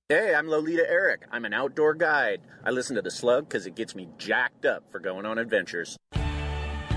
Hey, I'm Lolita Eric. I'm an outdoor guide. I listen to The Slug because it gets me jacked up for going on adventures.